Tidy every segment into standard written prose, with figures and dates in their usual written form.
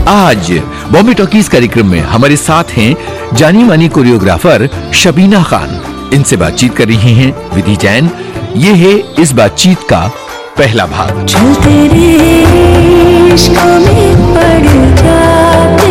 आज बॉम्बे टॉकीज कार्यक्रम में हमारे साथ हैं जानी मानी कोरियोग्राफर शबीना खान। इनसे बातचीत कर रही हैं विधि जैन। ये है इस बातचीत का पहला भाग। जो तेरे इश्क में पड़ जाते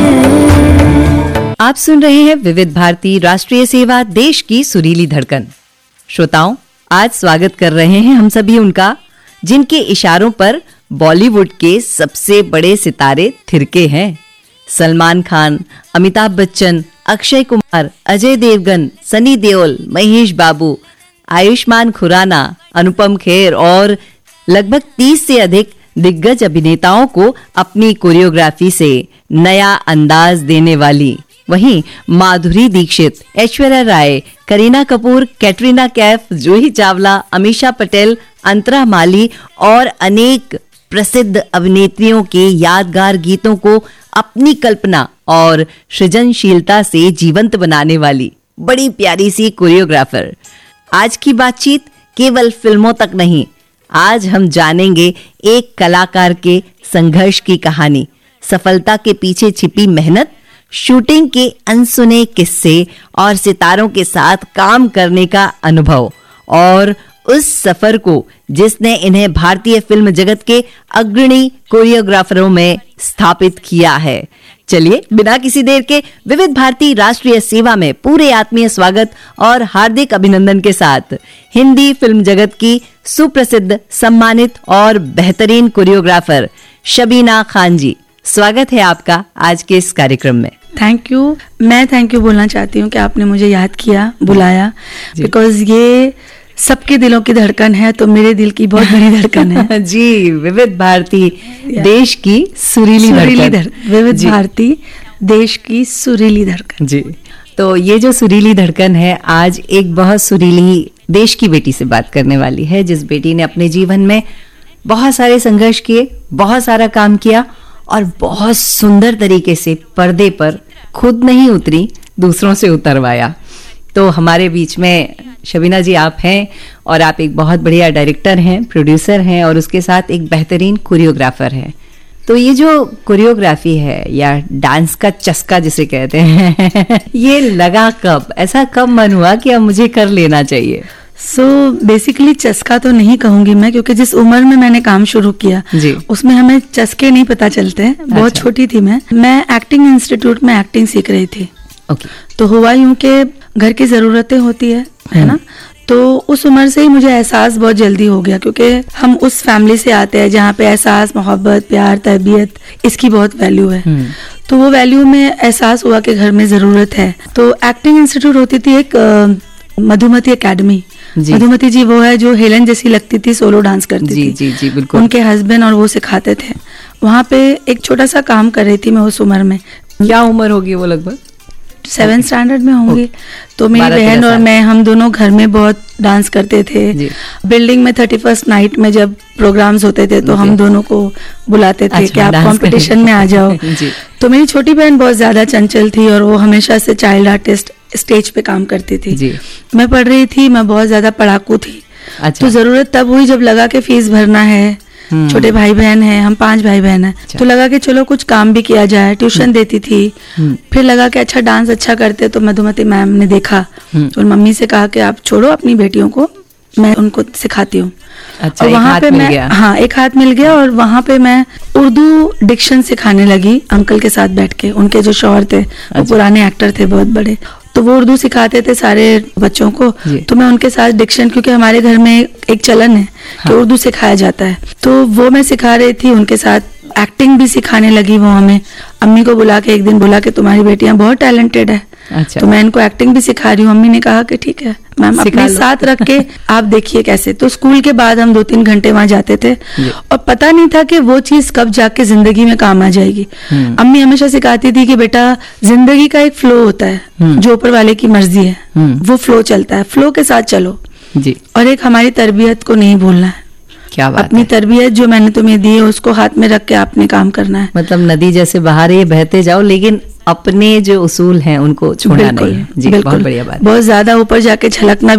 हैं। आप सुन रहे हैं विविध भारती राष्ट्रीय सेवा, देश की सुरीली धड़कन। श्रोताओं, आज स्वागत कर रहे हैं हम सभी उनका, जिनके इशारों पर बॉलीवुड के सबसे बड़े सितारे थिरके हैं। सलमान खान, अमिताभ बच्चन, अक्षय कुमार, अजय देवगन, सनी देओल, महेश बाबू, आयुष्मान खुराना, अनुपम खेर और लगभग 30 से अधिक दिग्गज अभिनेताओं को अपनी कोरियोग्राफी से नया अंदाज देने वाली, वहीं माधुरी दीक्षित, ऐश्वर्या राय, करीना कपूर, कैटरीना कैफ, जूही चावला, अमीषा पटेल, अंतरा माली और अनेक प्रसिद्ध अभिनेत्रियों के यादगार गीतों को अपनी कल्पना और सृजनशीलता से जीवंत बनाने वाली बड़ी प्यारी सी कोरियोग्राफर। आज की बातचीत केवल फिल्मों तक नहीं, आज हम जानेंगे एक कलाकार के संघर्ष की कहानी, सफलता के पीछे छिपी मेहनत, शूटिंग के अनसुने किस्से और सितारों के साथ काम करने का अनुभव, और उस सफर को जिसने इन्हें भारतीय फिल्म जगत के अग्रणी कोरियोग्राफरों में स्थापित किया है। चलिए बिना किसी देर के विविध भारती राष्ट्रीय सेवा में पूरे आत्मीय स्वागत और हार्दिक अभिनंदन के साथ हिंदी फिल्म जगत की सुप्रसिद्ध, सम्मानित और बेहतरीन कोरियोग्राफर शबीना खान जी, स्वागत है आपका आज के इस कार्यक्रम में। Thank you. मैं थैंक यू बोलना चाहती हूँ कि आपने मुझे याद किया, बुलाया, बिकॉज ये सबके दिलों की धड़कन है, तो मेरे दिल की बहुत बड़ी धड़कन है। जी, विविध भारती देश की सुरीली धड़कन। विविध भारती देश की सुरीली धड़कन। जी, तो ये जो सुरीली धड़कन है आज एक बहुत सुरीली देश की बेटी से बात करने वाली है, जिस बेटी ने अपने जीवन में बहुत सारे संघर्ष किए, बहुत सारा काम किया और बहुत सुंदर तरीके से पर्दे पर खुद नहीं उतरी, दूसरों से उतरवाया। तो हमारे बीच में शबीना जी आप हैं, और आप एक बहुत बढ़िया डायरेक्टर हैं, प्रोड्यूसर हैं और उसके साथ एक बेहतरीन कोरियोग्राफर हैं। तो ये जो कोरियोग्राफी है या डांस का चस्का जिसे कहते हैं ये लगा कब, ऐसा कब मन हुआ कि अब मुझे कर लेना चाहिए? बेसिकली चस्का तो नहीं कहूंगी मैं, क्योंकि जिस उम्र में मैंने काम शुरू किया जी, उसमें हमें चस्के नहीं पता चलते। बहुत छोटी थी मैं एक्टिंग इंस्टीट्यूट में एक्टिंग सीख रही थी। तो हुआ यूं कि घर की जरूरतें होती है ना, तो उस उम्र से ही मुझे एहसास बहुत जल्दी हो गया, क्योंकि हम उस फैमिली से आते हैं जहाँ पे एहसास, मोहब्बत, प्यार, तरबियत, इसकी बहुत वैल्यू है। तो वो वैल्यू में एहसास हुआ कि घर में जरूरत है। तो एक्टिंग इंस्टीट्यूट होती थी एक मधुमती एकेडमी। मधुमती जी वो है जो हेलन जैसी लगती थी, सोलो डांस करती थी। जी जी बिल्कुल। उनके हस्बैंड और वो सिखाते थे। वहाँ पे एक छोटा सा काम कर रही थी मैं उस उम्र में। क्या उम्र होगी वो? लगभग 7th स्टैंडर्ड में होंगी। तो मेरी बहन और मैं, हम दोनों घर में बहुत डांस करते थे। बिल्डिंग में 31st नाइट में जब प्रोग्राम्स होते थे तो हम दोनों को बुलाते थे कि आप कंपटीशन में आ जाओ। तो मेरी छोटी बहन बहुत ज्यादा चंचल थी और वो हमेशा से चाइल्ड आर्टिस्ट स्टेज पे काम करती थी। मैं पढ़ रही थी, मैं बहुत ज्यादा पढ़ाकू थी। तो जरूरत तब हुई जब लगा कि फीस भरना है, छोटे भाई बहन हैं, हम 5 भाई बहन हैं। तो लगा कि चलो कुछ काम भी किया जाए। ट्यूशन देती थी। फिर लगा कि अच्छा डांस अच्छा करते, तो मधुमती मैम ने देखा और मम्मी से कहा कि आप छोड़ो अपनी बेटियों को, मैं उनको सिखाती हूँ। अच्छा, और वहाँ पे मैं एक हाथ मिल गया और वहाँ पे मैं उर्दू डिक्शन सिखाने लगी अंकल के साथ बैठ के। उनके जो शौहर थे वो पुराने एक्टर थे बहुत बड़े, तो वो उर्दू सिखाते थे सारे बच्चों को। तो मैं उनके साथ डिक्शन, क्योंकि हमारे घर में एक चलन है कि उर्दू सिखाया जाता है, तो वो मैं सिखा रही थी। उनके साथ एक्टिंग भी सिखाने लगी वो हमें। अम्मी को बुला के एक दिन बोला कि तुम्हारी बेटियां बहुत टैलेंटेड है। तो मैं इनको एक्टिंग भी सिखा रही हूँ। मम्मी ने कहा कि ठीक है मैम, अपने साथ रख के आप देखिए कैसे। तो स्कूल के बाद हम 2-3 घंटे वहां जाते थे और पता नहीं था कि वो चीज कब जाके जिंदगी में काम आ जाएगी। अम्मी हमेशा सिखाती थी कि बेटा जिंदगी का एक फ्लो होता है, जो ऊपर वाले की मर्जी है वो फ्लो चलता है, फ्लो के साथ चलो जी। और एक हमारी तरबियत को नहीं भूलना है। क्या बात अपनी तरबियत जो मैंने तुम्हें दी है उसको हाथ में रख के आपने काम करना है। मतलब नदी जैसे बहा रही है, बहते जाओ, लेकिन अपने जो उसूल हैं उनको छोड़ना नहीं है। जी, बहुत बढ़िया बात। बहुत ज्यादा ऊपर जाके छलकना